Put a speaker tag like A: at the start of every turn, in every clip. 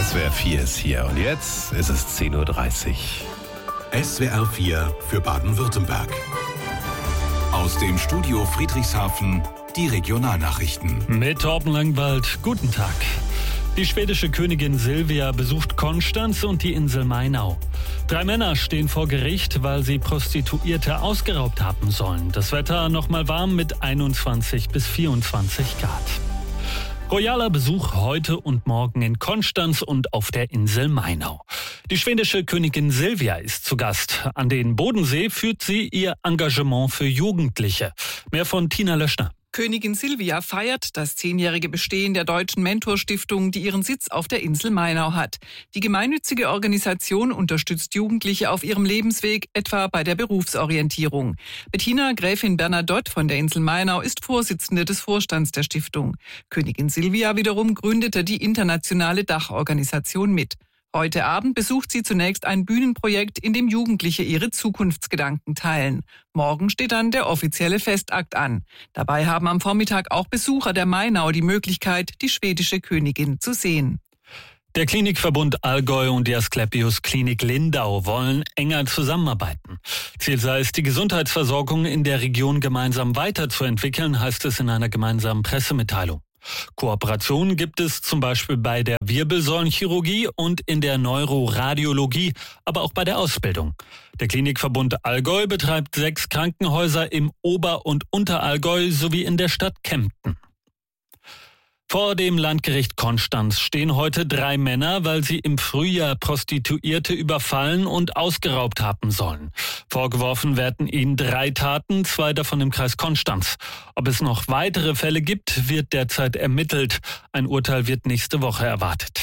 A: SWR 4 ist hier und jetzt ist es 10:30 Uhr.
B: SWR 4 für Baden-Württemberg. Aus dem Studio Friedrichshafen die Regionalnachrichten.
C: Mit Torben Langwald, guten Tag. Die schwedische Königin Silvia besucht Konstanz und die Insel Mainau. 3 Männer stehen vor Gericht, weil sie Prostituierte ausgeraubt haben sollen. Das Wetter nochmal warm mit 21 bis 24 Grad. Royaler Besuch heute und morgen in Konstanz und auf der Insel Mainau. Die schwedische Königin Silvia ist zu Gast. An den Bodensee führt sie ihr Engagement für Jugendliche. Mehr von Tina Löschner.
D: Königin Silvia feiert das 10-jährige Bestehen der Deutschen Mentorstiftung, die ihren Sitz auf der Insel Mainau hat. Die gemeinnützige Organisation unterstützt Jugendliche auf ihrem Lebensweg, etwa bei der Berufsorientierung. Bettina Gräfin Bernadotte von der Insel Mainau ist Vorsitzende des Vorstands der Stiftung. Königin Silvia wiederum gründete die internationale Dachorganisation mit. Heute Abend besucht sie zunächst ein Bühnenprojekt, in dem Jugendliche ihre Zukunftsgedanken teilen. Morgen steht dann der offizielle Festakt an. Dabei haben am Vormittag auch Besucher der Mainau die Möglichkeit, die schwedische Königin zu sehen.
C: Der Klinikverbund Allgäu und die Asklepios Klinik Lindau wollen enger zusammenarbeiten. Ziel sei es, die Gesundheitsversorgung in der Region gemeinsam weiterzuentwickeln, heißt es in einer gemeinsamen Pressemitteilung. Kooperationen gibt es zum Beispiel bei der Wirbelsäulenchirurgie und in der Neuroradiologie, aber auch bei der Ausbildung. Der Klinikverbund Allgäu betreibt 6 Krankenhäuser im Ober- und Unterallgäu sowie in der Stadt Kempten. Vor dem Landgericht Konstanz stehen heute 3 Männer, weil sie im Frühjahr Prostituierte überfallen und ausgeraubt haben sollen. Vorgeworfen werden ihnen 3 Taten, 2 davon im Kreis Konstanz. Ob es noch weitere Fälle gibt, wird derzeit ermittelt. Ein Urteil wird nächste Woche erwartet.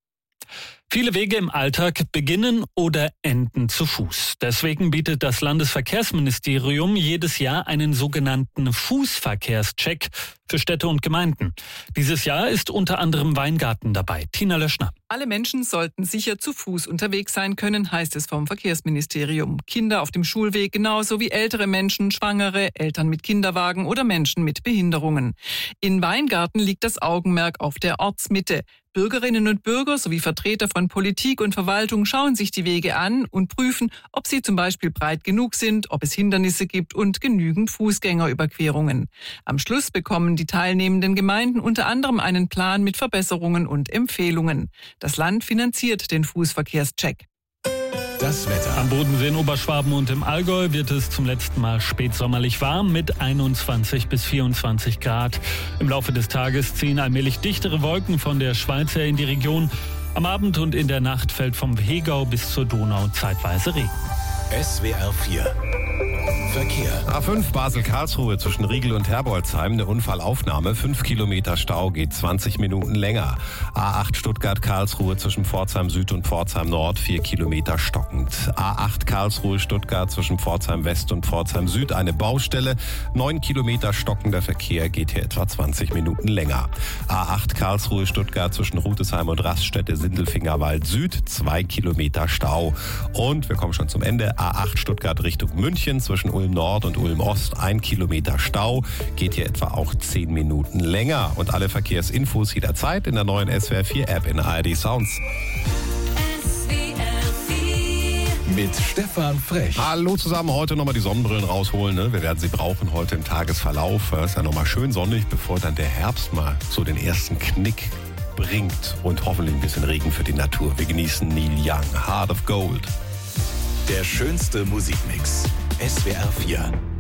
C: Viele Wege im Alltag beginnen oder enden zu Fuß. Deswegen bietet das Landesverkehrsministerium jedes Jahr einen sogenannten Fußverkehrscheck für Städte und Gemeinden. Dieses Jahr ist unter anderem Weingarten dabei. Tina Löschner.
D: Alle Menschen sollten sicher zu Fuß unterwegs sein können, heißt es vom Verkehrsministerium. Kinder auf dem Schulweg genauso wie ältere Menschen, Schwangere, Eltern mit Kinderwagen oder Menschen mit Behinderungen. In Weingarten liegt das Augenmerk auf der Ortsmitte. Bürgerinnen und Bürger sowie Vertreter von Politik und Verwaltung schauen sich die Wege an und prüfen, ob sie zum Beispiel breit genug sind, ob es Hindernisse gibt und genügend Fußgängerüberquerungen. Am Schluss bekommen die teilnehmenden Gemeinden unter anderem einen Plan mit Verbesserungen und Empfehlungen. Das Land finanziert den Fußverkehrscheck.
B: Das Wetter.
C: Am Bodensee in Oberschwaben und im Allgäu wird es zum letzten Mal spätsommerlich warm mit 21 bis 24 Grad. Im Laufe des Tages ziehen allmählich dichtere Wolken von der Schweiz her in die Region. Am Abend und in der Nacht fällt vom Hegau bis zur Donau zeitweise Regen.
B: SWR 4 Verkehr.
A: A5 Basel-Karlsruhe zwischen Riegel und Herbolzheim, eine Unfallaufnahme, 5 Kilometer Stau, geht 20 Minuten länger. A8 Stuttgart-Karlsruhe zwischen Pforzheim Süd und Pforzheim Nord, 4 Kilometer stockend. A8 Karlsruhe-Stuttgart zwischen Pforzheim West und Pforzheim Süd, eine Baustelle, 9 Kilometer stockender Verkehr, geht hier etwa 20 Minuten länger. A8 Karlsruhe-Stuttgart zwischen Rutesheim und Raststätte-Sindelfingerwald Süd, 2 Kilometer Stau. Und wir kommen schon zum Ende. A8 Stuttgart Richtung München zwischen Ulm Nord und Ulm Ost, 1 Kilometer Stau, geht hier etwa auch 10 Minuten länger. Und alle Verkehrsinfos jederzeit in der neuen SWR 4 App in ARD Sounds.
B: Mit Stefan Frech.
A: Hallo zusammen, heute nochmal die Sonnenbrillen rausholen. Ne? Wir werden sie brauchen heute im Tagesverlauf. Es ist ja nochmal schön sonnig, bevor dann der Herbst mal so den ersten Knick bringt. Und hoffentlich ein bisschen Regen für die Natur. Wir genießen Neil Young, Heart of Gold.
B: Der schönste Musikmix. SWR 4.